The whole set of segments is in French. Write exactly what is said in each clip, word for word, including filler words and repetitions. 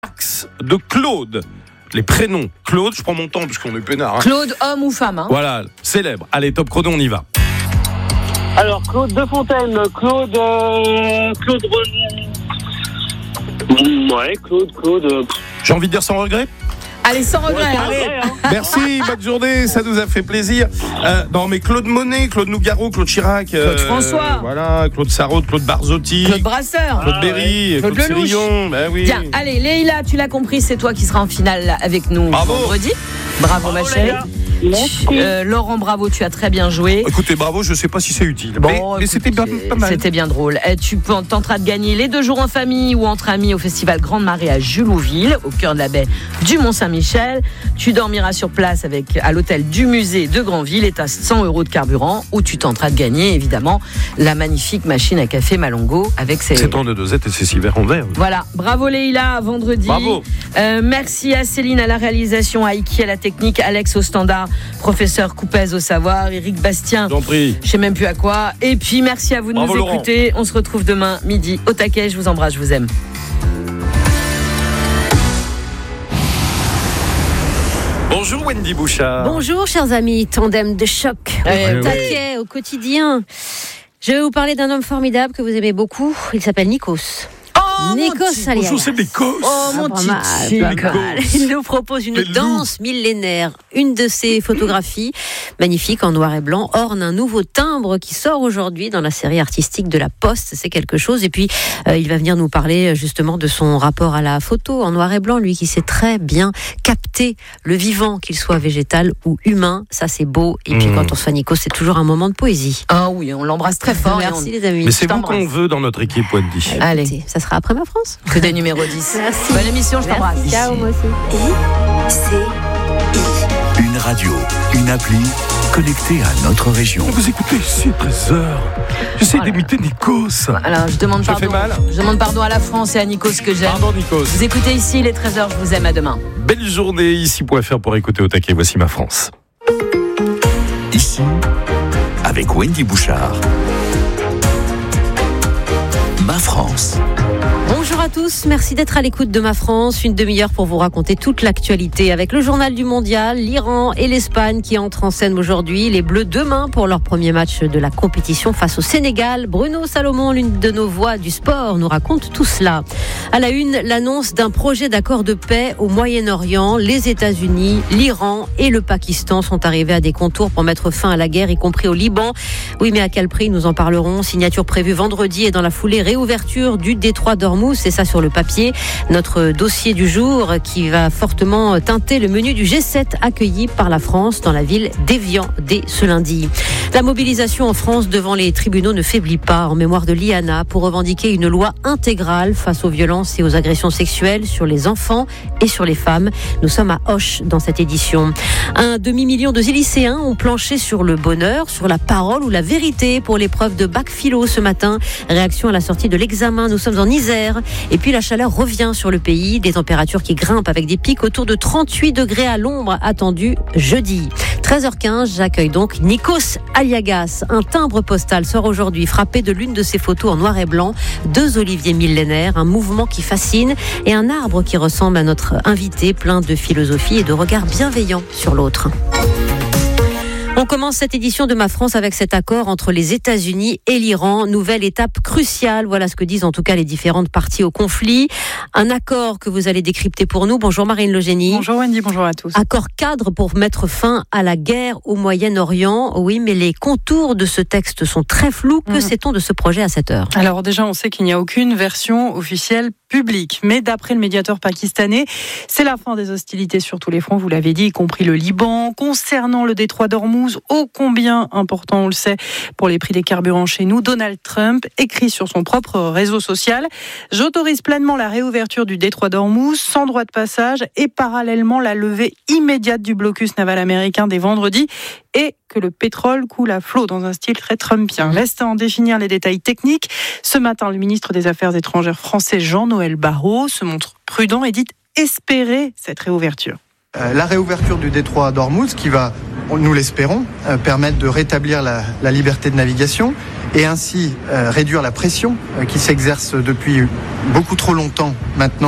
Axe de Claude. Les prénoms. Claude, je prends mon temps parce qu'on est peinard. Hein. Claude, homme ou femme. Hein. Voilà, célèbre. Allez, top chrono, on y va. Alors, Claude de Fontaine, Claude... Euh, Claude... Ouais, Claude, Claude... Euh... J'ai envie de dire sans regret. Allez, sans regret. Ouais, hein. allez, hein. Merci, bonne journée, ça nous a fait plaisir. Euh, non, mais Claude Monet, Claude Nougaro, Claude Chirac, euh, Claude François. Voilà, Claude Sarraute, Claude Barzotti, Claude Brasseur. Claude Ah, Berry, ouais. Claude, Claude Lelouch. Célion. Ben oui. Tiens, allez, Leïla, tu l'as compris, c'est toi qui seras en finale avec nous Bravo. vendredi. Bravo, ma Bravo, chérie. Leïla. Merci. Euh, Laurent, bravo, tu as très bien joué. Écoutez, bravo, je sais pas si c'est utile, Bon, mais, mais écoute, c'était bien, pas mal. C'était bien drôle. Et tu peux- tenteras de gagner les deux jours en famille ou entre amis au festival Grande Marée à Julouville, au cœur de la baie du Mont-Saint-Michel. Tu dormiras sur place avec, à l'hôtel du musée de Granville et tu as cent euros de carburant, où tu tenteras de gagner évidemment la magnifique machine à café Malongo avec ses... C'est en de dosette et c'est six verres en verre. Voilà, bravo Leïla, à vendredi. Bravo. Euh, merci à Céline à la réalisation, à Iki à la technique, Alex au standard, professeur Coupez au savoir, Eric Bastien, J'en prie. je sais même plus à quoi. Et puis merci à vous de Bravo, nous Laurent. écouter. On se retrouve demain midi au taquet. Je vous embrasse, je vous aime. Bonjour Wendy Bouchard. Bonjour chers amis, tandem de choc, Ouais, au taquet, au quotidien. Je vais vous parler d'un homme formidable que vous aimez beaucoup, il s'appelle Nikos. Oh, Nikos Aliagas. Bonjour, c'est des cosses. Oh, mon Pas titi. mal, pas mal. Il nous propose une Les loups. danse millénaire. Une de ses photographies, magnifique en noir et blanc, orne un nouveau timbre qui sort aujourd'hui dans la série artistique de La Poste. C'est quelque chose. Et puis, euh, il va venir nous parler justement de son rapport à la photo en noir et blanc. Lui qui sait très bien capter le vivant, qu'il soit végétal ou humain. Ça, c'est beau. Et puis, Mmh. quand on se fait Nikos, c'est toujours un moment de poésie. Ah oui, on l'embrasse très fort. et Merci on- les amis. Mais c'est Je vous t'embrasse. qu'on veut dans notre équipe, Wendy. Allez. Écoutez, ça sera après ma France. Que des numéros dix. Merci. Bonne émission, je t'embrasse. Ciao, moi aussi. Une radio, une appli, connectée à notre région. Vous écoutez ici, treize heures. J'essaie Voilà. d'imiter Nikos. Alors, je demande Ça pardon. fait mal Je demande pardon à la France et à Nikos que j'aime. Pardon, Nikos. Vous écoutez ici, il est treize heures, je vous aime, à demain. Belle journée, ici point F R pour écouter au taquet. Voici ma France. Ici, avec Wendy Bouchard. Ma France. Bonjour à tous, merci d'être à l'écoute de Ma France. Une demi-heure pour vous raconter toute l'actualité avec le journal du mondial, l'Iran et l'Espagne qui entrent en scène aujourd'hui. Les Bleus demain pour leur premier match de la compétition face au Sénégal. Bruno Salomon, l'une de nos voix du sport, nous raconte tout cela. À la une, l'annonce d'un projet d'accord de paix au Moyen-Orient. Les États-Unis, l'Iran et le Pakistan sont arrivés à des contours pour mettre fin à la guerre, y compris au Liban. Oui, mais à quel prix? Nous en parlerons. Signature prévue vendredi et dans la foulée, réouverture du détroit d'Ormuz. C'est ça sur le papier. Notre dossier du jour qui va fortement teinter le menu du G sept accueilli par la France dans la ville d'Évian dès ce lundi. La mobilisation en France devant les tribunaux ne faiblit pas, en mémoire de l'I A N A, pour revendiquer une loi intégrale face aux violences et aux agressions sexuelles sur les enfants et sur les femmes. Nous sommes à Auch dans cette édition. Un demi-million de lycéens ont planché sur le bonheur, sur la parole ou la vérité pour l'épreuve de bac philo ce matin. Réaction à la sortie de l'examen. Nous sommes en Isère. Et puis la chaleur revient sur le pays. Des températures qui grimpent avec des pics autour de trente-huit degrés à l'ombre attendus jeudi. treize heures quinze, j'accueille donc Nikos Aliagas. Un timbre postal sort aujourd'hui frappé de l'une de ses photos en noir et blanc. Deux oliviers millénaires, un mouvement qui fascine et un arbre qui ressemble à notre invité, plein de philosophie et de regard bienveillant sur l'autre. On commence cette édition de Ma France avec cet accord entre les États-Unis et l'Iran. Nouvelle étape cruciale, voilà ce que disent en tout cas les différentes parties au conflit. Un accord que vous allez décrypter pour nous. Bonjour Marine Legénie. Bonjour Wendy, bonjour à tous. Accord cadre pour mettre fin à la guerre au Moyen-Orient. Oui, mais les contours de ce texte sont très flous. Que Mmh. sait-on de ce projet à cette heure? Alors déjà, on sait qu'il n'y a aucune version officielle publique. Mais d'après le médiateur pakistanais, c'est la fin des hostilités sur tous les fronts, vous l'avez dit, y compris le Liban. Concernant le détroit d'Ormuz, ô combien important, on le sait, pour les prix des carburants chez nous, Donald Trump écrit sur son propre réseau social « J'autorise pleinement la réouverture du détroit d'Ormuz sans droit de passage et parallèlement la levée immédiate du blocus naval américain dès vendredi et que le pétrole coule à flot dans un style très trumpien. » Reste à en définir les détails techniques. Ce matin, le ministre des Affaires étrangères français Jean-Noël Barrot se montre prudent et dit espérer cette réouverture. Euh, la réouverture du détroit d'Ormuz qui va, nous l'espérons, euh, permettre de rétablir la, la liberté de navigation et ainsi euh, réduire la pression euh, qui s'exerce depuis beaucoup trop longtemps maintenant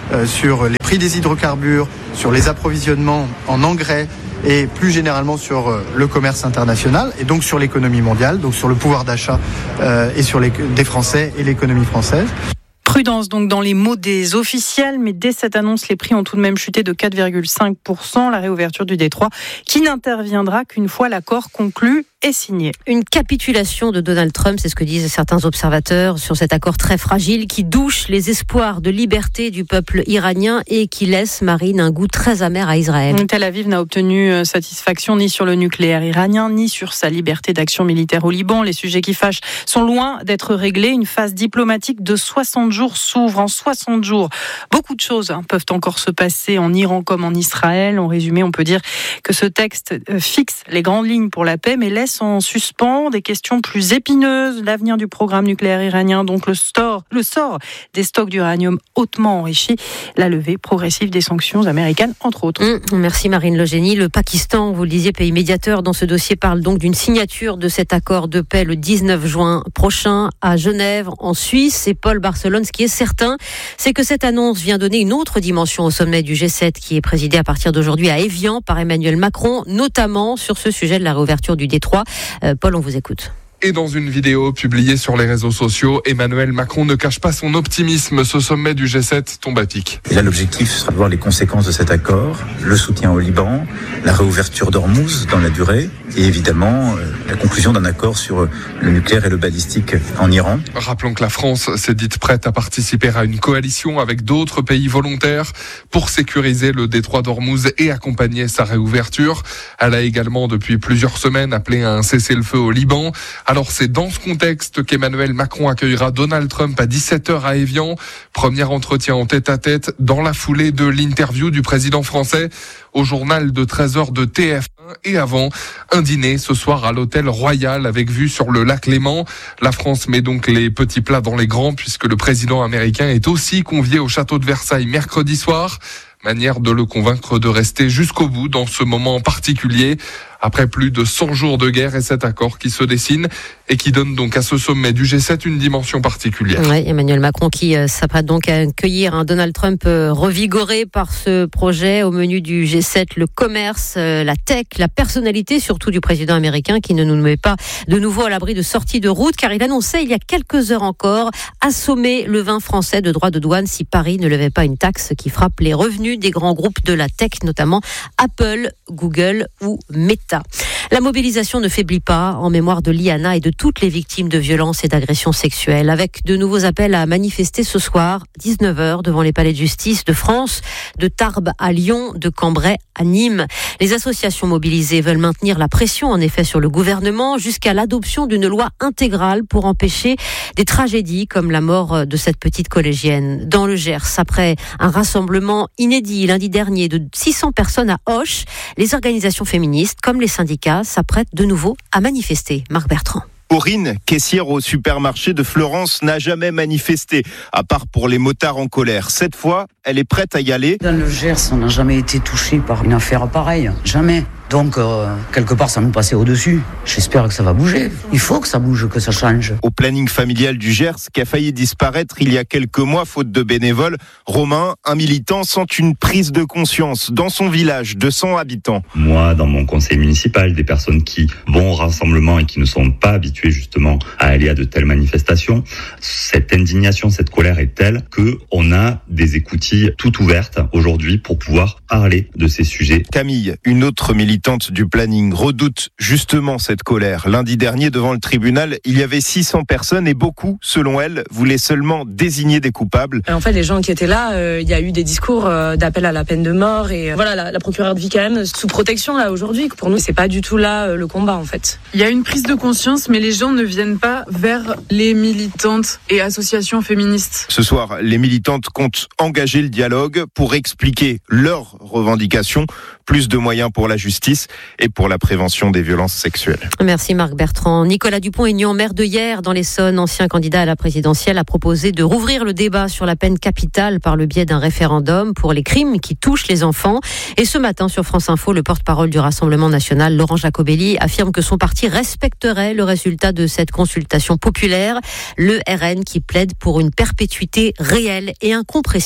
euh, sur les prix des hydrocarbures, sur les approvisionnements en engrais et plus généralement sur euh, le commerce international et donc sur l'économie mondiale, donc sur le pouvoir d'achat euh, et sur les, des Français et l'économie française. Prudence donc dans les mots des officiels, mais dès cette annonce, les prix ont tout de même chuté de quatre virgule cinq pour cent. La réouverture du détroit qui n'interviendra qu'une fois l'accord conclu et signé. Une capitulation de Donald Trump, c'est ce que disent certains observateurs sur cet accord très fragile qui douche les espoirs de liberté du peuple iranien et qui laisse, Marine, un goût très amer à Israël. Tel Aviv n'a obtenu satisfaction ni sur le nucléaire iranien, ni sur sa liberté d'action militaire au Liban. Les sujets qui fâchent sont loin d'être réglés. Une phase diplomatique de soixante jours s'ouvre. En soixante jours, beaucoup de choses hein, peuvent encore se passer en Iran comme en Israël. En résumé, on peut dire que ce texte fixe les grandes lignes pour la paix, mais laisse en suspens des questions plus épineuses. L'avenir du programme nucléaire iranien, donc le, store, le sort des stocks d'uranium hautement enrichis, la levée progressive des sanctions américaines, entre autres. Mmh, merci Marine Legénie. Le Pakistan, vous le disiez, pays médiateur dans ce dossier, parle donc d'une signature de cet accord de paix le dix-neuf juin prochain à Genève, en Suisse. Et Paul Barcelone, ce qui est certain, c'est que cette annonce vient donner une autre dimension au sommet du G sept qui est présidé à partir d'aujourd'hui à Évian par Emmanuel Macron, notamment sur ce sujet de la réouverture du détroit. Euh, Paul, on vous écoute. Et dans une vidéo publiée sur les réseaux sociaux, Emmanuel Macron ne cache pas son optimisme. Ce sommet du G sept tombe à pic. Et là, l'objectif sera de voir les conséquences de cet accord, le soutien au Liban, la réouverture d'Ormuz dans la durée et évidemment euh, la conclusion d'un accord sur le nucléaire et le balistique en Iran. Rappelons que la France s'est dite prête à participer à une coalition avec d'autres pays volontaires pour sécuriser le détroit d'Ormuz et accompagner sa réouverture. Elle a également depuis plusieurs semaines appelé à un cessez-le-feu au Liban. Alors c'est dans ce contexte qu'Emmanuel Macron accueillera Donald Trump à dix-sept heures à Évian. Premier entretien en tête-à-tête dans la foulée de l'interview du président français au journal de treize heures de T F un et avant un dîner ce soir à l'hôtel Royal avec vue sur le lac Léman. La France met donc les petits plats dans les grands puisque le président américain est aussi convié au château de Versailles mercredi soir. Manière de le convaincre de rester jusqu'au bout dans ce moment particulier. Après plus de cent jours de guerre et cet accord qui se dessine et qui donne donc à ce sommet du G sept une dimension particulière. Oui, Emmanuel Macron qui euh, s'apprête donc à accueillir un Donald Trump euh, revigoré par ce projet. Au menu du G sept, le commerce, euh, la tech, la personnalité surtout du président américain qui ne nous met pas de nouveau à l'abri de sorties de route car il annonçait il y a quelques heures encore assommer le vin français de droits de douane si Paris ne levait pas une taxe qui frappe les revenus des grands groupes de la tech, notamment Apple, Google ou Meta. La mobilisation ne faiblit pas en mémoire de Liana et de toutes les victimes de violences et d'agressions sexuelles, avec de nouveaux appels à manifester ce soir, dix-neuf heures, devant les palais de justice de France, de Tarbes à Lyon, de Cambrai à Nîmes. Les associations mobilisées veulent maintenir la pression, en effet, sur le gouvernement, jusqu'à l'adoption d'une loi intégrale pour empêcher des tragédies comme la mort de cette petite collégienne. Dans le Gers, après un rassemblement inédit lundi dernier de six cents personnes à Auch, les organisations féministes, comme les syndicats, s'apprêtent de nouveau à manifester. Marc Bertrand. Aurine, caissière au supermarché de Florence, n'a jamais manifesté, à part pour les motards en colère. Cette fois, elle est prête à y aller. Dans le Gers, on n'a jamais été touché par une affaire pareille. Jamais. Donc, euh, quelque part, ça nous passait au-dessus. J'espère que ça va bouger. Il faut que ça bouge, que ça change. Au planning familial du Gers, qui a failli disparaître il y a quelques mois, faute de bénévoles, Romain, un militant, sent une prise de conscience. Dans son village de cent habitants. Moi, dans mon conseil municipal, des personnes qui vont au rassemblement et qui ne sont pas habituées justement à aller à de telles manifestations, cette indignation, cette colère est telle qu'on a des écoutilles toutes ouvertes aujourd'hui pour pouvoir parler de ces sujets. Camille, une autre militante du planning, redoute justement cette colère. Lundi dernier, devant le tribunal, il y avait six cents personnes et beaucoup, selon elle, voulaient seulement désigner des coupables. En fait, les gens qui étaient là, euh, il y a eu des discours euh, d'appel à la peine de mort et euh, voilà, la, la procureure vit quand même sous protection là aujourd'hui. Pour nous, c'est pas du tout là euh, le combat en fait. Il y a une prise de conscience, mais les gens ne viennent pas vers les militantes et associations féministes. Ce soir, les militantes comptent engager le dialogue pour expliquer leurs revendications. Plus de moyens pour la justice et pour la prévention des violences sexuelles. Merci Marc Bertrand. Nicolas Dupont-Aignan, maire de Hyères dans l'Essonne, ancien candidat à la présidentielle, a proposé de rouvrir le débat sur la peine capitale par le biais d'un référendum pour les crimes qui touchent les enfants. Et ce matin, sur France Info, le porte-parole du Rassemblement national, Laurent Jacobelli, affirme que son parti respecterait le résultat de cette consultation populaire. Le R N qui plaide pour une perpétuité réelle et incompressible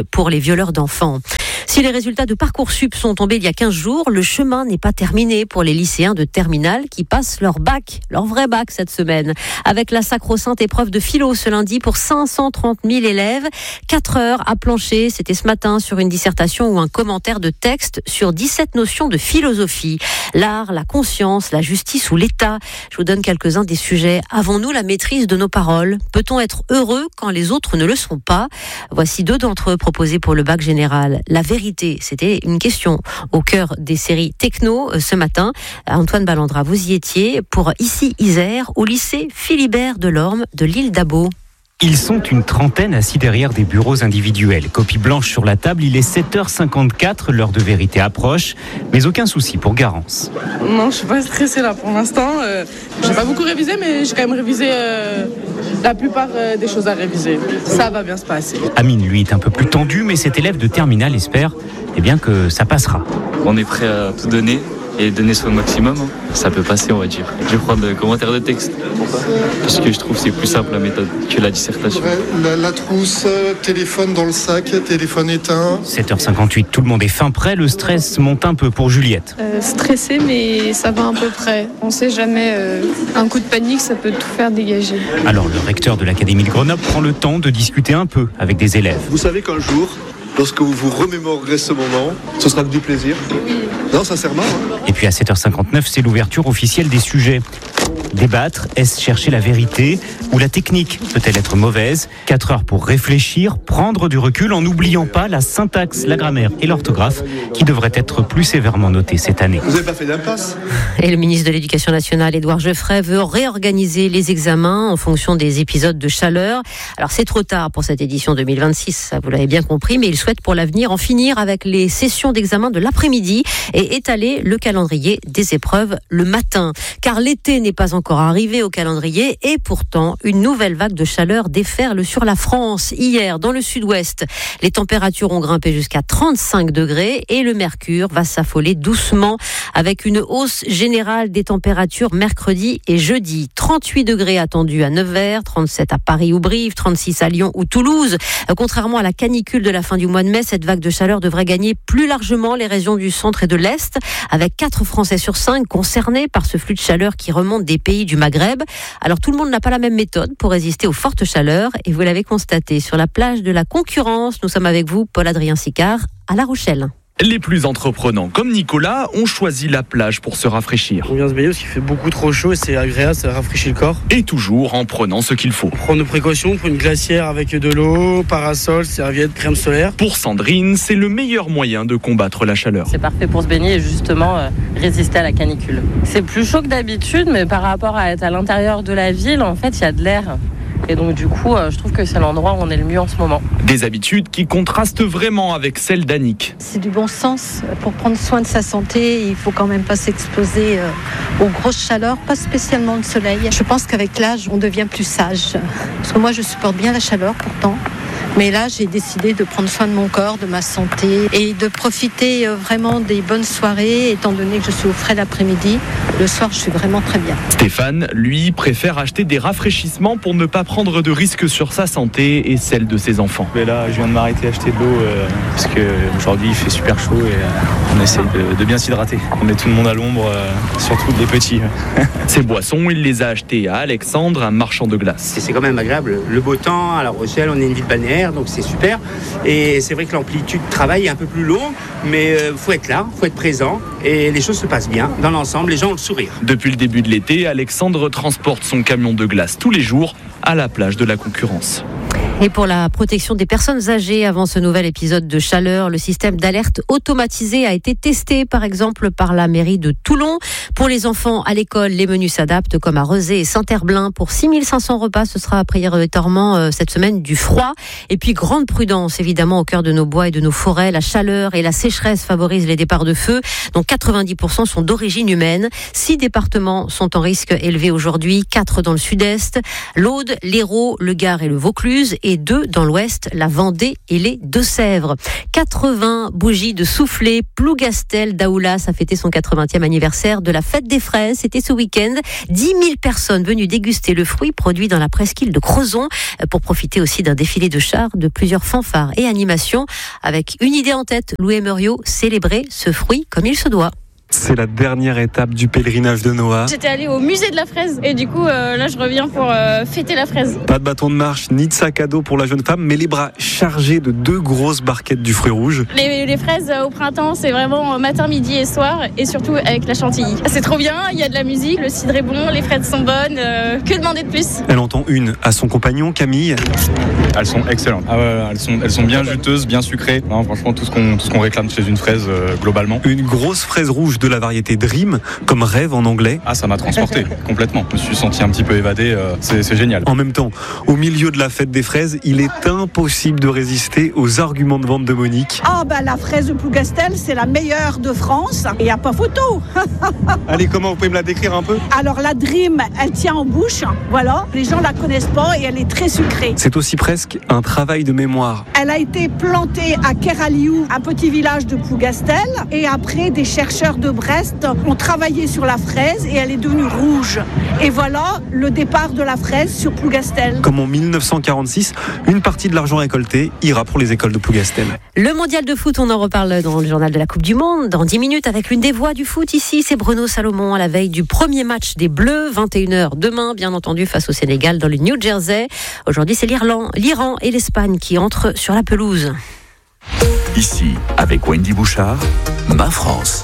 pour les violeurs d'enfants. Si les résultats de Parcoursup sont tombés il y a quinze jours, le chemin n'est pas terminé pour les lycéens de terminale qui passent leur bac, leur vrai bac cette semaine. Avec la sacro-sainte épreuve de philo ce lundi pour cinq cent trente mille élèves. quatre heures à plancher, c'était ce matin sur une dissertation ou un commentaire de texte sur dix-sept notions de philosophie. L'art, la conscience, la justice ou l'État. Je vous donne quelques-uns des sujets. Avons-nous la maîtrise de nos paroles ? Peut-on être heureux quand les autres ne le sont pas ? Voici deux d'entre eux proposés pour le bac général. La vérité, c'était une question au cœur des séries techno ce matin. Antoine Ballandra, vous y étiez pour Ici Isère au lycée Philibert Delorme de l'île d'Abo. Ils sont une trentaine assis derrière des bureaux individuels. Copie blanche sur la table, il est sept heures cinquante-quatre, l'heure de vérité approche, mais aucun souci pour Garance. Non, je suis pas stressée là pour l'instant. Euh, j'ai pas beaucoup révisé, mais j'ai quand même révisé euh, la plupart euh, des choses à réviser. Ça va bien se passer. Amine, lui, est un peu plus tendu, mais cet élève de terminale espère eh bien, que ça passera. On est prêt à tout donner et donner son maximum. Ça peut passer, on va dire. Je vais prendre le commentaire de texte. Pourquoi ? Parce que je trouve que c'est plus simple la méthode que la dissertation. La, la trousse, téléphone dans le sac, téléphone éteint. sept heures cinquante-huit, tout le monde est fin prêt. Le stress monte un peu pour Juliette. Euh, stressé, mais ça va à peu près. On sait jamais, euh, un coup de panique, ça peut tout faire dégager. Alors le recteur de l'Académie de Grenoble prend le temps de discuter un peu avec des élèves. Vous savez qu'un jour, lorsque vous vous remémorerez ce moment, ce sera que du plaisir. Oui. Non, sincèrement. Hein. Et puis à sept heures cinquante-neuf, c'est l'ouverture officielle des sujets. Débattre, est-ce chercher la vérité ou la technique peut-elle être mauvaise ? quatre heures pour réfléchir, prendre du recul en n'oubliant pas la syntaxe, la grammaire et l'orthographe qui devraient être plus sévèrement notées cette année. Vous n'avez pas fait d'impasse ? Et le ministre de l'Éducation nationale, Édouard Geoffrey, veut réorganiser les examens en fonction des épisodes de chaleur. Alors c'est trop tard pour cette édition deux mille vingt-six, ça vous l'avez bien compris, mais il souhaite pour l'avenir en finir avec les sessions d'examen de l'après-midi et étaler le calendrier des épreuves le matin. Car l'été n'est pas encore arrivé au calendrier et pourtant une nouvelle vague de chaleur déferle sur la France. Hier, dans le sud-ouest, les températures ont grimpé jusqu'à trente-cinq degrés et le mercure va s'affoler doucement avec une hausse générale des températures mercredi et jeudi. trente-huit degrés attendus à Nevers, trente-sept à Paris ou Brive, trente-six à Lyon ou Toulouse. Contrairement à la canicule de la fin du mois de mai, cette vague de chaleur devrait gagner plus largement les régions du centre et de l'Est, avec quatre Français sur cinq concernés par ce flux de chaleur qui remonte des pays du Maghreb. Alors tout le monde n'a pas la même méthode pour résister aux fortes chaleurs et vous l'avez constaté sur la plage de la Concurrence. Nous sommes avec vous, Paul-Adrien Sicard, à La Rochelle. Les plus entreprenants, comme Nicolas, ont choisi la plage pour se rafraîchir. On vient se baigner parce qu'il fait beaucoup trop chaud et c'est agréable, ça rafraîchit le corps. Et toujours en prenant ce qu'il faut. Prendre nos précautions, prendre une glacière avec de l'eau, parasol, serviette, crème solaire. Pour Sandrine, c'est le meilleur moyen de combattre la chaleur. C'est parfait pour se baigner et justement euh, résister à la canicule. C'est plus chaud que d'habitude, mais par rapport à être à l'intérieur de la ville, en fait, il y a de l'air. Et donc du coup, je trouve que c'est l'endroit où on est le mieux en ce moment. Des habitudes qui contrastent vraiment avec celles d'Annick. C'est du bon sens. Pour prendre soin de sa santé, il faut quand même pas s'exposer aux grosses chaleurs, pas spécialement le soleil. Je pense qu'avec l'âge, on devient plus sage. Parce que moi, je supporte bien la chaleur pourtant. Mais là, j'ai décidé de prendre soin de mon corps, de ma santé et de profiter vraiment des bonnes soirées, étant donné que je suis au frais l'après-midi. Le soir, je suis vraiment très bien. Stéphane, lui, préfère acheter des rafraîchissements pour ne pas prendre de risques sur sa santé et celle de ses enfants. Mais là, je viens de m'arrêter d'acheter de l'eau euh, parce qu'aujourd'hui, il fait super chaud et euh, on essaie de, de bien s'hydrater. On met tout le monde à l'ombre, euh, surtout les petits. Ces boissons, il les a achetées à Alexandre, un marchand de glace. C'est quand même agréable. Le beau temps, à La Rochelle, on est une ville balnéaire. Donc c'est super et c'est vrai que l'amplitude de travail est un peu plus longue, mais il faut être là, il faut être présent et les choses se passent bien dans l'ensemble, les gens ont le sourire. Depuis le début de l'été, Alexandre transporte son camion de glace tous les jours à la plage de la Concurrence. Et pour la protection des personnes âgées avant ce nouvel épisode de chaleur, le système d'alerte automatisé a été testé par exemple par la mairie de Toulon. Pour les enfants à l'école, les menus s'adaptent comme à Rezé et Saint-Herblain. Pour six mille cinq cents repas, ce sera prioritairement cette semaine du froid. Et puis grande prudence évidemment au cœur de nos bois et de nos forêts. La chaleur et la sécheresse favorisent les départs de feu, dont quatre-vingt-dix pour cent sont d'origine humaine. Six départements sont en risque élevé aujourd'hui, quatre dans le sud-est, l'Aude, l'Hérault, le Gard et le Vaucluse. Et et deux dans l'ouest, la Vendée et les Deux-Sèvres. quatre-vingts bougies de soufflé. Plougastel d'Aoulas a fêté son quatre-vingtième anniversaire de la fête des fraises. C'était ce week-end. dix mille personnes venues déguster le fruit produit dans la presqu'île de Crozon pour profiter aussi d'un défilé de chars, de plusieurs fanfares et animations. Avec une idée en tête, Louis Muriot, célébrer ce fruit comme il se doit. C'est la dernière étape du pèlerinage de Noah. J'étais allée au musée de la fraise et du coup euh, là je reviens pour euh, fêter la fraise. Pas de bâton de marche ni de sac à dos pour la jeune femme, mais les bras chargés de deux grosses barquettes du fruit rouge. Les, les fraises euh, au printemps, c'est vraiment matin, midi et soir, et surtout avec la chantilly. C'est trop bien, il y a de la musique, le cidre est bon, les fraises sont bonnes, euh, que demander de plus? Elle entend une à son compagnon Camille. Elles sont excellentes. Ah ouais, elles sont, elles sont bien juteuses, bien sucrées. Non, franchement, tout ce qu'on, tout ce qu'on réclame chez une fraise euh, globalement. Une grosse fraise rouge de la variété Dream, comme rêve en anglais. Ah, ça m'a transporté complètement. Je me suis senti un petit peu évadé. Euh, c'est, c'est génial. En même temps, au milieu de la fête des fraises, il est impossible de résister aux arguments de vente de Monique. Ah bah la fraise de Plougastel, c'est la meilleure de France. Il n'y a pas photo. Allez, comment vous pouvez me la décrire un peu? Alors la Dream, elle tient en bouche. Voilà, les gens la connaissent pas et elle est très sucrée. C'est aussi presque un travail de mémoire. Elle a été plantée à Keraliou, un petit village de Plougastel, et après des chercheurs de Brest ont travaillé sur la fraise et elle est devenue rouge. Et voilà le départ de la fraise sur Plougastel. Comme en dix-neuf cent quarante-six, une partie de l'argent récolté ira pour les écoles de Plougastel. Le mondial de foot, on en reparle dans le journal de la Coupe du Monde dans dix minutes avec l'une des voix du foot ici, c'est Bruno Salomon à la veille du premier match des Bleus, vingt et une heures demain, bien entendu, face au Sénégal dans le New Jersey. Aujourd'hui, c'est l'Irlande, l'Iran et l'Espagne qui entrent sur la pelouse. Ici, avec Wendy Bouchard, Ma France.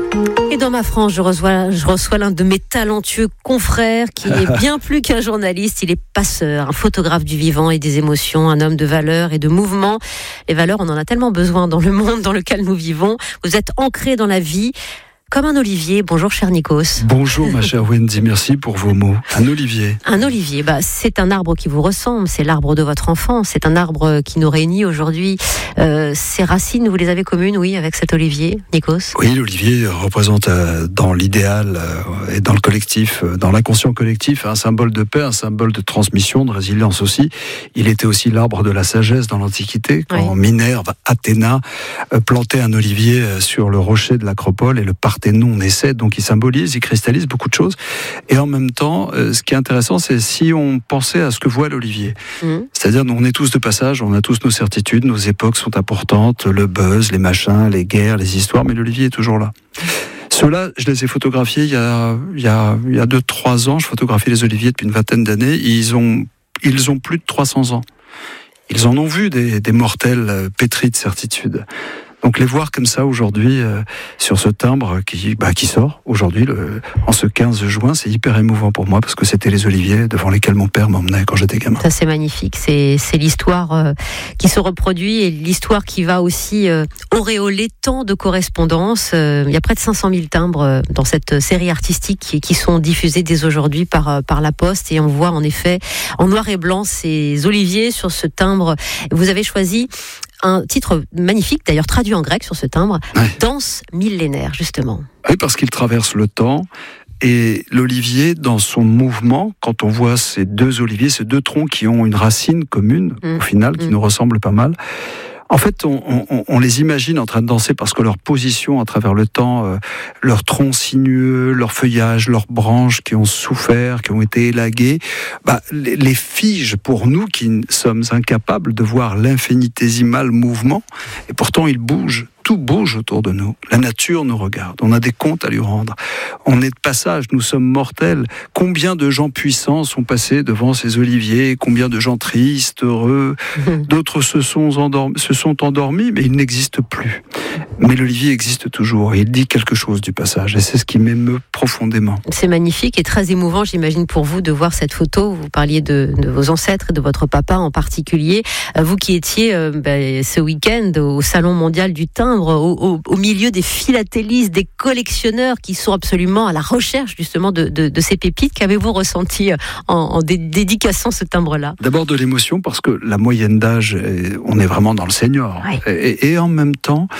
Et dans Ma France, je reçois, je reçois l'un de mes talentueux confrères qui est bien plus qu'un journaliste. Il est passeur, un photographe du vivant et des émotions, un homme de valeurs et de mouvements. Les valeurs, on en a tellement besoin dans le monde dans lequel nous vivons. Vous êtes ancré dans la vie. Comme un olivier. Bonjour cher Nikos. Bonjour ma chère Wendy, merci pour vos mots. Un olivier. Un olivier, bah, c'est un arbre qui vous ressemble, c'est l'arbre de votre enfance, c'est un arbre qui nous réunit aujourd'hui. Euh, ces racines, vous les avez communes, oui, avec cet olivier, Nikos? Oui, l'olivier représente euh, dans l'idéal euh, et dans le collectif, euh, dans l'inconscient collectif, un symbole de paix, un symbole de transmission, de résilience aussi. Il était aussi l'arbre de la sagesse dans l'Antiquité, quand oui. Minerve, Athéna, euh, plantait un olivier euh, sur le rocher de l'Acropole et le Parthénon naissait, donc il symbolise, il cristallise beaucoup de choses. Et en même temps, euh, ce qui est intéressant, c'est si on pensait à ce que voit l'olivier. Mmh. C'est-à-dire, nous, on est tous de passage, on a tous nos certitudes, nos époques sont importantes, le buzz, les machins, les guerres, les histoires, mais l'olivier est toujours là. Ceux-là, je les ai photographiés il y a, il y a, il y a deux, trois ans. Je photographie les oliviers depuis une vingtaine d'années. Ils ont, ils ont plus de trois cents ans. Ils en ont vu des, des mortels pétris de certitude. Donc les voir comme ça aujourd'hui euh, sur ce timbre qui, bah, qui sort aujourd'hui le, en ce quinze juin, c'est hyper émouvant pour moi parce que c'était les oliviers devant lesquels mon père m'emmenait quand j'étais gamin. Ça c'est magnifique, c'est, c'est l'histoire euh, qui se reproduit et l'histoire qui va aussi euh, auréoler tant de correspondances. Euh, il y a près de cinq cent mille timbres euh, dans cette série artistique qui, qui sont diffusés dès aujourd'hui par, euh, par la Poste et on voit en effet en noir et blanc ces oliviers sur ce timbre. Vous avez choisi un titre magnifique, d'ailleurs traduit en grec sur ce timbre, ouais. Danse millénaire, justement. Oui, parce qu'il traverse le temps. Et l'olivier, dans son mouvement, quand on voit ces deux oliviers, ces deux troncs qui ont une racine commune, mmh. au final, qui mmh. nous ressemblent pas mal, en fait, on, on, on les imagine en train de danser parce que leur position à travers le temps, euh, leur tronc sinueux, leur feuillage, leurs branches qui ont souffert, qui ont été élaguées, bah, les, les figent pour nous qui sommes incapables de voir l'infinitésimal mouvement. Et pourtant, ils bougent. Tout bouge autour de nous. La nature nous regarde. On a des comptes à lui rendre. On est de passage. Nous sommes mortels. Combien de gens puissants sont passés devant ces oliviers? Combien de gens tristes, heureux? D'autres se sont endormis, se sont endormis, mais ils n'existent plus. Mais l'olivier existe toujours. Et il dit quelque chose du passage. Et c'est ce qui m'émeut profondément. C'est magnifique et très émouvant, j'imagine, pour vous de voir cette photo. Vous parliez de, de vos ancêtres et de votre papa en particulier. Vous qui étiez euh, bah, ce week-end au Salon mondial du timbre, Au, au, au milieu des philatélistes, des collectionneurs qui sont absolument à la recherche justement de, de, de ces pépites. Qu'avez-vous ressenti en, en dé- dédicaçant ce timbre-là? D'abord de l'émotion parce que la moyenne d'âge, on est vraiment dans le senior. Oui. Et, et en même temps,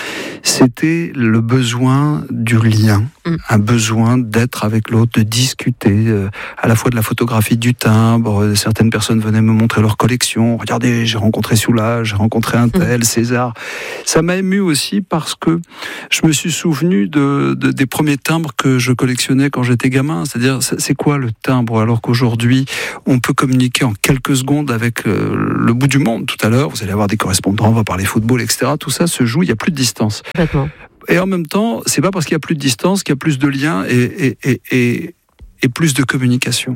c'était le besoin du lien, mmh. un besoin d'être avec l'autre, de discuter, euh, à la fois de la photographie, du timbre. Certaines personnes venaient me montrer leur collection. Regardez, j'ai rencontré Soulages, j'ai rencontré un tel, mmh. César. Ça m'a ému aussi parce que je me suis souvenu de, de, des premiers timbres que je collectionnais quand j'étais gamin. C'est-à-dire, c'est quoi le timbre? Alors qu'aujourd'hui, on peut communiquer en quelques secondes avec euh, le bout du monde. Tout à l'heure, vous allez avoir des correspondants, on va parler football, et cetera. Tout ça se joue, il n'y a plus de distance. Complètement. Et en même temps, c'est pas parce qu'il y a plus de distance qu'il y a plus de liens et, et, et, et, et plus de communication.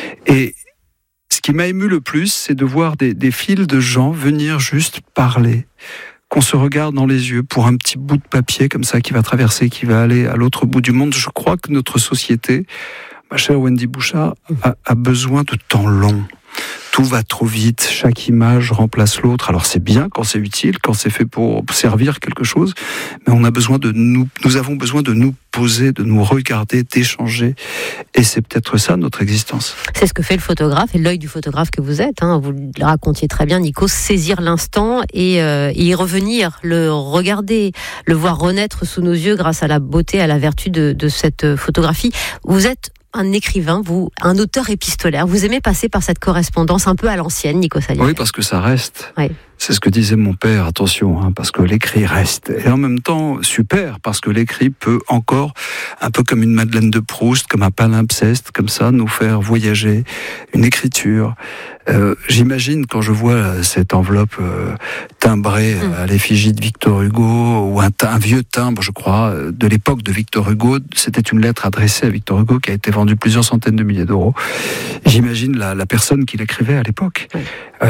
Et ce qui m'a ému le plus, c'est de voir des, des files de gens venir juste parler, qu'on se regarde dans les yeux pour un petit bout de papier comme ça qui va traverser, qui va aller à l'autre bout du monde. Je crois que notre société, ma chère Wendy Bouchard, a, a besoin de temps long. Tout va trop vite, chaque image remplace l'autre. Alors c'est bien quand c'est utile, quand c'est fait pour servir quelque chose, mais on a besoin de nous, nous avons besoin de nous poser, de nous regarder, d'échanger. Et c'est peut-être ça notre existence. C'est ce que fait le photographe et l'œil du photographe que vous êtes. Hein. Vous le racontiez très bien, Nico, saisir l'instant et, euh, et y revenir, le regarder, le voir renaître sous nos yeux grâce à la beauté, à la vertu de, de cette photographie. Vous êtes un écrivain, vous, un auteur épistolaire. Vous aimez passer par cette correspondance un peu à l'ancienne, Nico Saliagas. Oui, parce que ça reste. Oui. C'est ce que disait mon père, attention, hein, parce que l'écrit reste. Et en même temps, super, parce que l'écrit peut encore, un peu comme une Madeleine de Proust, comme un palimpseste, comme ça, nous faire voyager. Une écriture. Euh, j'imagine, quand je vois cette enveloppe euh, timbrée mmh. à l'effigie de Victor Hugo, ou un, un vieux timbre, je crois, de l'époque de Victor Hugo, c'était une lettre adressée à Victor Hugo qui a été vendue plusieurs centaines de milliers d'euros. J'imagine la, la personne qui l'écrivait à l'époque. Mmh.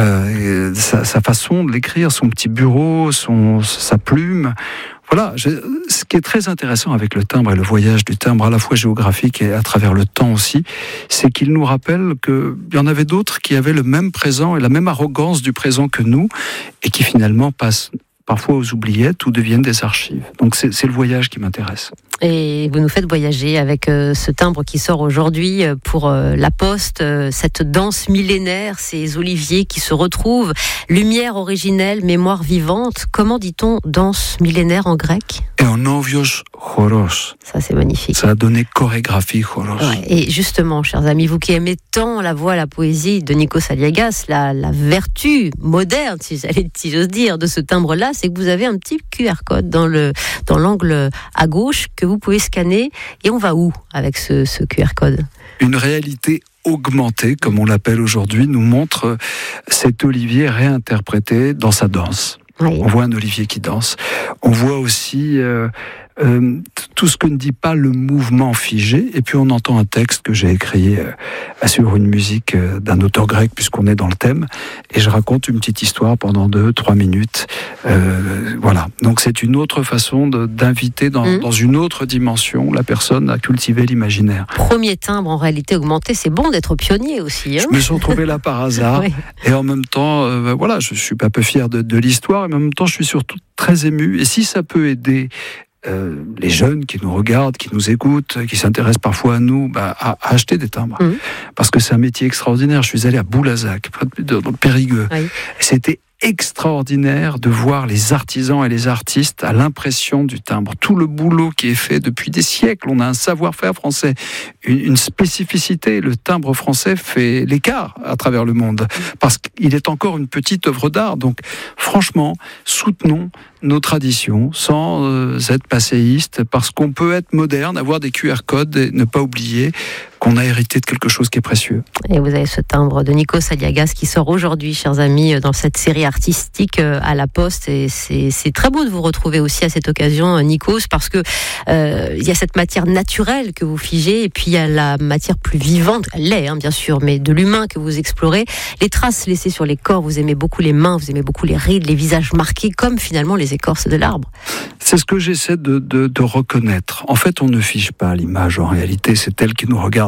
Euh, sa, sa façon de l'écrire, son petit bureau, son, sa plume. Voilà, je, ce qui est très intéressant avec le timbre et le voyage du timbre, à la fois géographique et à travers le temps aussi, c'est qu'il nous rappelle qu'il y en avait d'autres qui avaient le même présent et la même arrogance du présent que nous, et qui finalement passent parfois aux oubliettes ou deviennent des archives. Donc c'est, c'est le voyage qui m'intéresse. Et vous nous faites voyager avec euh, ce timbre qui sort aujourd'hui pour euh, la Poste, euh, cette danse millénaire, ces oliviers qui se retrouvent, lumière originelle, mémoire vivante. Comment dit-on danse millénaire en grec? Eonovios choros. Ça, c'est magnifique. Ça a donné chorégraphie choros. Ouais, et justement, chers amis, vous qui aimez tant la voix, la poésie de Nico Saliagas, la, la vertu moderne, si, si j'ose dire, de ce timbre-là, c'est que vous avez un petit Q R code dans, le, dans l'angle à gauche que vous pouvez scanner. Et on va où avec ce, ce Q R code? Une réalité augmentée, comme on l'appelle aujourd'hui, nous montre cet olivier réinterprété dans sa danse. Oui. On voit un olivier qui danse. On voit aussi euh, euh, tout ce que ne dit pas le mouvement figé. Et puis on entend un texte que j'ai écrit euh, sur une musique euh, d'un auteur grec, puisqu'on est dans le thème. Et je raconte une petite histoire pendant deux, trois minutes. Euh, voilà. Donc c'est une autre façon de, d'inviter dans, mmh. dans une autre dimension la personne à cultiver l'imaginaire. Premier timbre en réalité augmenté, c'est bon d'être pionnier aussi. Hein, je me suis retrouvé là par hasard. Oui. Et en même temps, euh, voilà, je suis un peu fier de, de l'histoire. Mais en même temps, je suis surtout très ému. Et si ça peut aider euh, les jeunes qui nous regardent, qui nous écoutent, qui s'intéressent parfois à nous, bah, à, à acheter des timbres. Mmh. Parce que c'est un métier extraordinaire. Je suis allé à Boulazac, dans le Périgueux. Oui. C'était extraordinaire de voir les artisans et les artistes à l'impression du timbre. Tout le boulot qui est fait depuis des siècles. On a un savoir-faire français, une, une spécificité. Le timbre français fait l'écart à travers le monde parce qu'il est encore une petite œuvre d'art. Donc, franchement, soutenons nos traditions sans euh, être passéiste, parce qu'on peut être moderne, avoir des Q R codes et ne pas oublier qu'on a hérité de quelque chose qui est précieux. Et vous avez ce timbre de Nico Saliagas qui sort aujourd'hui, chers amis, dans cette série artistique à la Poste. Et c'est, c'est très beau de vous retrouver aussi à cette occasion, Nikos, parce que euh, il y a cette matière naturelle que vous figez, et puis il y a la matière plus vivante, elle l'est, hein, bien sûr, mais de l'humain que vous explorez. Les traces laissées sur les corps, vous aimez beaucoup les mains, vous aimez beaucoup les rides, les visages marqués, comme finalement les écorces de l'arbre. C'est ce que j'essaie de, de, de reconnaître. En fait, on ne fige pas l'image, en réalité, c'est elle qui nous regarde.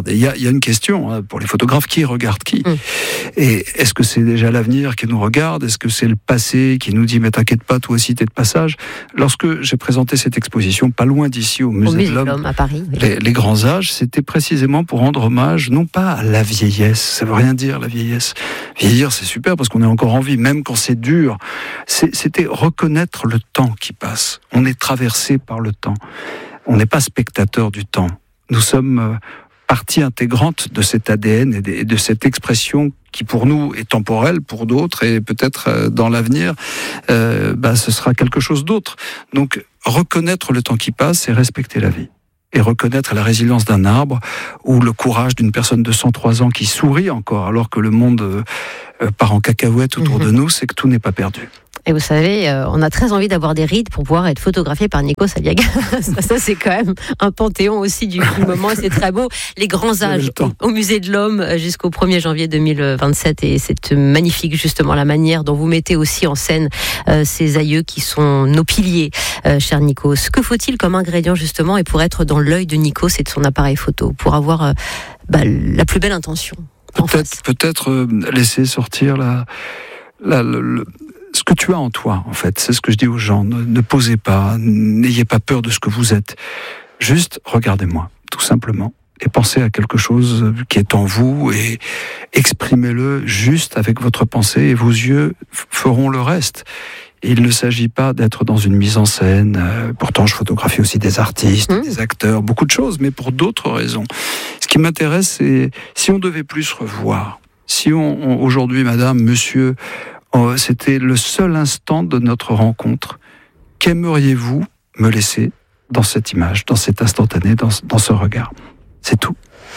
regarde. Et il y a, y a une question hein, pour les photographes, qui regarde qui mmh. Et est-ce que c'est déjà l'avenir qui nous regarde? Est-ce que c'est le passé qui nous dit mais t'inquiète pas, toi aussi t'es de passage? Lorsque j'ai présenté cette exposition, pas loin d'ici, au Musée, au Musée de l'Homme, de l'Homme à Paris, oui. les, les grands âges, c'était précisément pour rendre hommage, non pas à la vieillesse, ça veut rien dire la vieillesse. Vieillir c'est super parce qu'on est encore en vie, même quand c'est dur. C'est, c'était reconnaître le temps qui passe. On est traversé par le temps. On n'est pas spectateur du temps. Nous sommes partie intégrante de cet A D N et de, et de cette expression qui pour nous est temporelle, pour d'autres, et peut-être dans l'avenir, euh, bah, ce sera quelque chose d'autre. Donc reconnaître le temps qui passe et respecter la vie. Et reconnaître la résilience d'un arbre ou le courage d'une personne de cent trois ans qui sourit encore alors que le monde euh, part en cacahuète autour mmh. de nous, c'est que tout n'est pas perdu. Et vous savez, euh, on a très envie d'avoir des rides pour pouvoir être photographié par Nikos Aliagas. ça, ça, c'est quand même un panthéon aussi du, du moment, c'est très beau. Les grands âges au, au Musée de l'Homme jusqu'au premier janvier deux mille vingt-sept, et c'est magnifique justement la manière dont vous mettez aussi en scène euh, ces aïeux qui sont nos piliers, euh, cher Nikos. Que faut-il comme ingrédient justement, et pour être dans l'œil de Nikos et de son appareil photo, pour avoir euh, bah, la plus belle intention? Peut-être, peut-être euh, laisser sortir la, la, le, le, ce que tu as en toi, en fait. C'est ce que je dis aux gens. Ne, ne posez pas, n'ayez pas peur de ce que vous êtes. Juste, regardez-moi, tout simplement. Et pensez à quelque chose qui est en vous et exprimez-le juste avec votre pensée et vos yeux feront le reste. Il ne s'agit pas d'être dans une mise en scène. Euh, pourtant, je photographie aussi des artistes, mmh. des acteurs, beaucoup de choses, mais pour d'autres raisons. Ce qui m'intéresse, c'est si on devait plus se revoir. Si on, on aujourd'hui, madame, monsieur, oh, c'était le seul instant de notre rencontre, qu'aimeriez-vous me laisser dans cette image, dans cet instantané, dans, dans ce regard? C'est tout.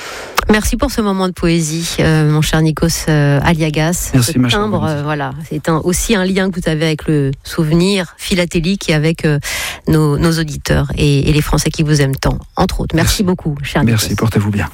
Merci pour ce moment de poésie, euh, mon cher Nikos euh, Aliagas. Merci, ce ma chère timbre, euh, voilà, c'est un, aussi un lien que vous avez avec le souvenir philatélique et avec euh, nos, nos auditeurs et, et les Français qui vous aiment tant, entre autres. Merci, Merci. beaucoup, cher Nikos. Merci, portez-vous bien.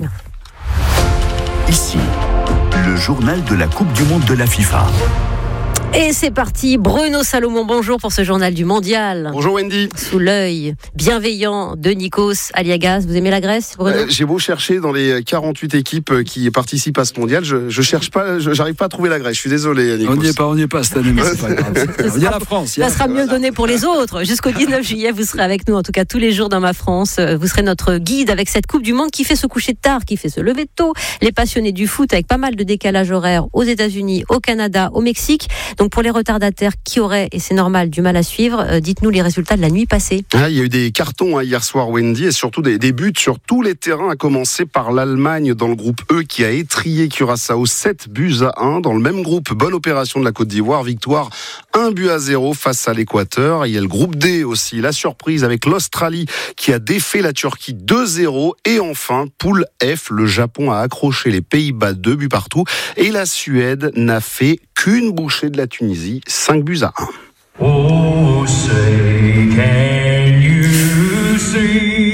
Ici, le journal de la Coupe du Monde de la FIFA. Et c'est parti, Bruno Salomon, bonjour pour ce journal du Mondial. Bonjour Wendy. Sous l'œil bienveillant de Nikos Aliagas. Vous aimez la Grèce, Bruno ? euh, J'ai beau chercher dans les quarante-huit équipes qui participent à ce mondial, je, je cherche pas, je, j'arrive pas à trouver la Grèce. Je suis désolé, Nikos. On n'y est pas, on n'y est pas cette année, mais c'est pas grave. Il y a la France. Ça sera mieux donné pour les autres. Jusqu'au dix-neuf juillet, vous serez avec nous, en tout cas tous les jours dans ma France. Vous serez notre guide avec cette Coupe du Monde qui fait se coucher tard, qui fait se lever tôt. Les passionnés du foot avec pas mal de décalage horaire aux États-Unis, au Canada, au Mexique. Donc pour les retardataires qui auraient, et c'est normal, du mal à suivre, euh, dites-nous les résultats de la nuit passée. Ah, il y a eu des cartons hein, hier soir, Wendy, et surtout des, des buts sur tous les terrains, à commencer par l'Allemagne dans le groupe E qui a étrié Curaçao sept buts à un. Dans le même groupe, bonne opération de la Côte d'Ivoire, victoire un but à zéro face à l'Équateur. Il y a le groupe D aussi, la surprise avec l'Australie qui a défait la Turquie deux zéro. Et enfin, poule F, le Japon a accroché les Pays-Bas deux buts partout. Et la Suède n'a fait qu'une bouchée de la Tunisie, cinq buts à un. Oh, say, can you see?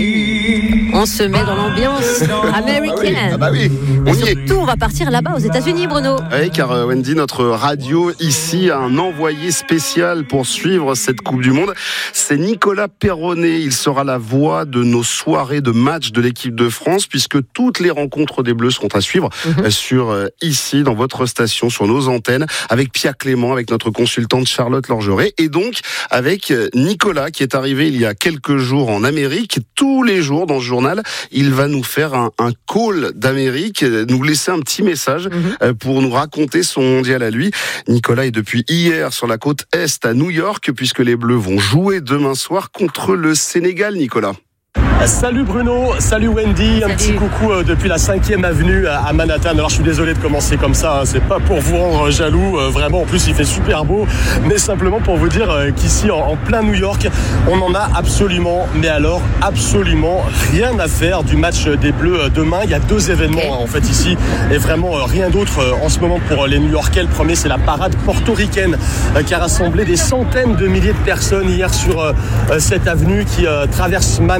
On se met dans l'ambiance américaine. Ah bah oui, on y est. Surtout, on va partir là-bas aux États-Unis, Bruno. Oui, car euh, Wendy, notre radio ici a un envoyé spécial pour suivre cette Coupe du Monde. C'est Nicolas Perronnet. Il sera la voix de nos soirées de match de l'équipe de France, puisque toutes les rencontres des Bleus seront à suivre mm-hmm. euh, sur euh, ici, dans votre station, sur nos antennes, avec Pierre Clément, avec notre consultante Charlotte Lorgeret, et donc avec euh, Nicolas, qui est arrivé il y a quelques jours en Amérique. Tous les jours dans ce journal, il va nous faire un, un call d'Amérique, nous laisser un petit message mm-hmm. pour nous raconter son mondial à lui. Nicolas est depuis hier sur la côte Est à New York, puisque les Bleus vont jouer demain soir contre le Sénégal, Nicolas. Salut Bruno, salut Wendy, salut. Un petit coucou euh, depuis la cinquième avenue à Manhattan. Alors je suis désolé de commencer comme ça, hein. C'est pas pour vous rendre jaloux, euh, vraiment en plus il fait super beau, mais simplement pour vous dire euh, qu'ici en, en plein New York, on en a absolument, mais alors absolument rien à faire du match des Bleus demain. Il y a deux événements okay. hein, en fait ici, et vraiment euh, rien d'autre euh, en ce moment pour les New-Yorkais. Le premier, c'est la parade portoricaine euh, qui a rassemblé des centaines de milliers de personnes hier sur euh, cette avenue qui euh, traverse Manhattan. Et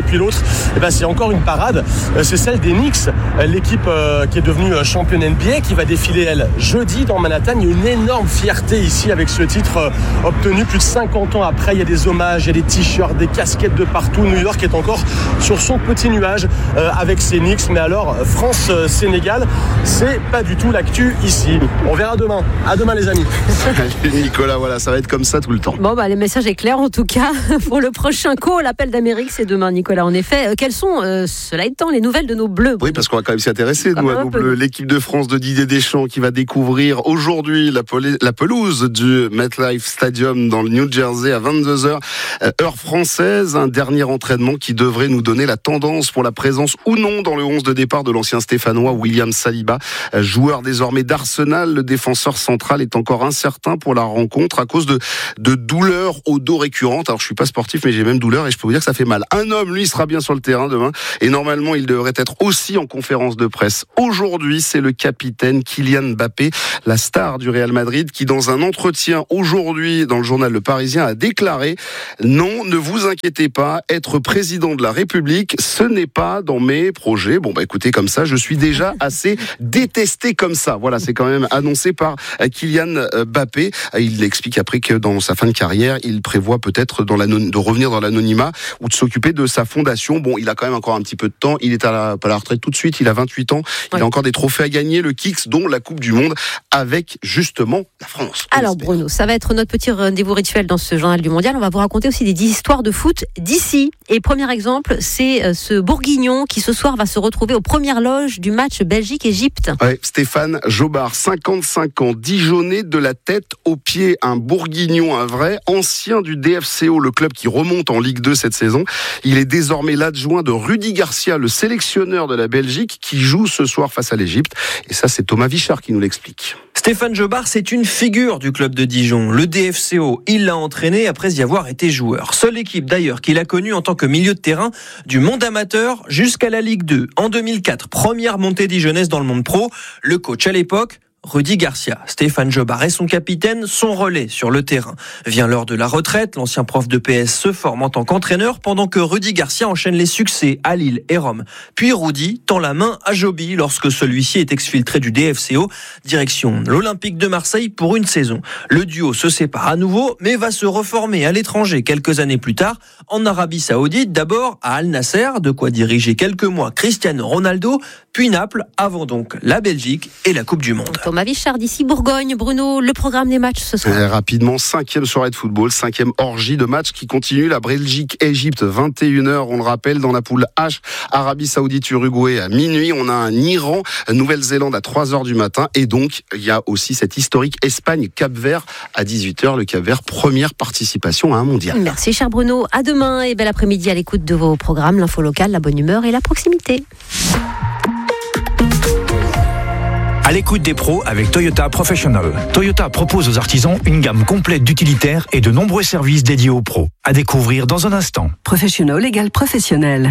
puis l'autre, eh ben, c'est encore une parade. C'est celle des Knicks, l'équipe euh, qui est devenue championne N B A, qui va défiler, elle, jeudi dans Manhattan. Il y a une énorme fierté ici avec ce titre euh, obtenu plus de cinquante ans après. Il y a des hommages, il y a des t-shirts, des casquettes de partout. New York est encore sur son petit nuage euh, avec ses Knicks. Mais alors, France-Sénégal, c'est pas du tout l'actu ici. On verra demain. À demain, les amis. Nicolas, voilà, ça va être comme ça tout le temps. Bon, bah, le message est clair en tout cas. Pour le prochain call, l'appel d'Amérique, c'est demain, Nicolas. En effet, euh, quelles sont, euh, cela étant, les nouvelles de nos Bleus? Oui, parce qu'on va quand même s'y intéresser, nous, à nos Bleus. L'équipe de France de Didier Deschamps qui va découvrir aujourd'hui la, poli- la pelouse du MetLife Stadium dans le New Jersey à vingt-deux heures, euh, heure française. Un dernier entraînement qui devrait nous donner la tendance pour la présence ou non dans le onze de départ de l'ancien Stéphanois William Saliba, euh, joueur désormais d'Arsenal. Le défenseur central est encore incertain pour la rencontre à cause de, de douleurs au dos récurrentes. Alors, je suis pas sportif, mais j'ai même douleur et je peux vous dire que ça fait mal. Un homme, lui, sera bien sur le terrain demain et normalement, il devrait être aussi en conférence de presse. Aujourd'hui, c'est le capitaine Kylian Mbappé, la star du Real Madrid, qui dans un entretien aujourd'hui dans le journal Le Parisien a déclaré « Non, ne vous inquiétez pas, être président de la République, ce n'est pas dans mes projets. » Bon, bah écoutez, comme ça, je suis déjà assez détesté comme ça. Voilà, c'est quand même annoncé par Kylian Mbappé. Il explique après que dans sa fin de carrière, il prévoit peut-être dans de revenir dans l'anonymat ou de s'occuper de sa fondation. Bon, il a quand même encore un petit peu de temps. Il est à la, pas à la retraite tout de suite. Il a vingt-huit ans. Il ouais. a encore des trophées à gagner, le Kicks, dont la Coupe du Monde avec justement la France. Alors Bruno, ça va être notre petit rendez-vous rituel dans ce journal du mondial. On va vous raconter aussi des histoires de foot d'ici. Et premier exemple, c'est ce Bourguignon qui ce soir va se retrouver aux premières loges du match Belgique-Égypte. Ouais, Stéphane Jobard, cinquante-cinq ans, Dijonais de la tête aux pieds, un Bourguignon, un vrai, ancien du D F C O, le club qui remonte en Ligue deux cette saison. Il est désormais l'adjoint de Rudy Garcia, le sélectionneur de la Belgique, qui joue ce soir face à l'Égypte. Et ça, c'est Thomas Vichard qui nous l'explique. Stéphane Jobard, c'est une figure du club de Dijon. Le D F C O, il l'a entraîné après y avoir été joueur. Seule équipe d'ailleurs qu'il a connue en tant que milieu de terrain du monde amateur jusqu'à la Ligue deux. En deux mille quatre, première montée dijonnaise dans le monde pro. Le coach à l'époque, Rudy Garcia. Stéphane Jobard est son capitaine, son relais sur le terrain. Vient l'heure de la retraite, l'ancien prof de P S se forme en tant qu'entraîneur pendant que Rudy Garcia enchaîne les succès à Lille et Rome. Puis Rudy tend la main à Joby lorsque celui-ci est exfiltré du D F C O, direction l'Olympique de Marseille pour une saison. Le duo se sépare à nouveau, mais va se reformer à l'étranger quelques années plus tard, en Arabie Saoudite, d'abord à Al Nasser, de quoi diriger quelques mois Cristiano Ronaldo, puis Naples, avant donc la Belgique et la Coupe du Monde. Thomas Vichard d'ici Bourgogne. Bruno, le programme des matchs ce soir. Euh, rapidement, cinquième soirée de football, cinquième orgie de matchs qui continue. La Belgique-Égypte, vingt et une heures, on le rappelle, dans la poule H. Arabie Saoudite-Uruguay à minuit. On a un Iran, Nouvelle-Zélande à trois heures du matin. Et donc, il y a aussi cette historique Espagne-Cap-Vert à dix-huit heures. Le Cap-Vert, première participation à un mondial. Merci, cher Bruno. À demain et bel après-midi à l'écoute de vos programmes. L'info locale, la bonne humeur et la proximité. À l'écoute des pros avec Toyota Professional. Toyota propose aux artisans une gamme complète d'utilitaires et de nombreux services dédiés aux pros. À découvrir dans un instant. Professional égale professionnel.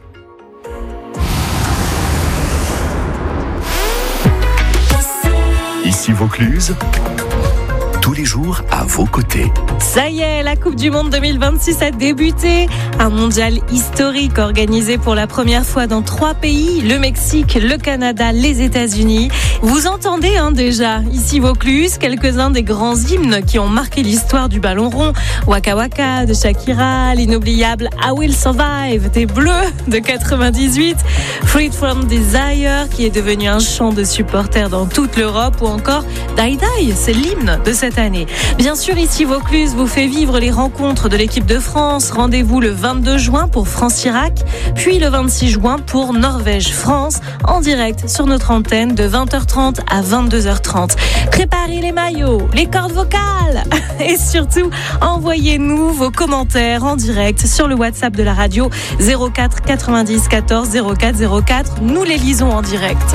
Ici Vaucluse. Tous les jours à vos côtés. Ça y est, la Coupe du Monde deux mille vingt-six a débuté. Un mondial historique organisé pour la première fois dans trois pays, le Mexique, le Canada, les États-Unis. Vous entendez hein, déjà, ici Vaucluse, quelques-uns des grands hymnes qui ont marqué l'histoire du ballon rond. Waka Waka de Shakira, l'inoubliable I Will Survive des Bleus de quatre-vingt-dix-huit, Freed from Desire qui est devenu un chant de supporters dans toute l'Europe ou encore Die Die, c'est l'hymne de cette année. Bien sûr, ici Vaucluse vous fait vivre les rencontres de l'équipe de France. Rendez-vous le vingt-deux juin pour France-Irak, puis le vingt-six juin pour Norvège-France, en direct sur notre antenne de vingt heures trente à vingt-deux heures trente. Préparez les maillots, les cordes vocales et surtout, envoyez-nous vos commentaires en direct sur le WhatsApp de la radio zéro quatre quatre-vingt-dix quatorze zéro quatre zéro quatre. Nous les lisons en direct.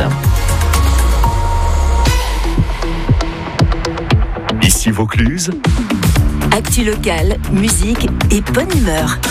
Ici Vaucluse. Actu locale, musique et bonne humeur.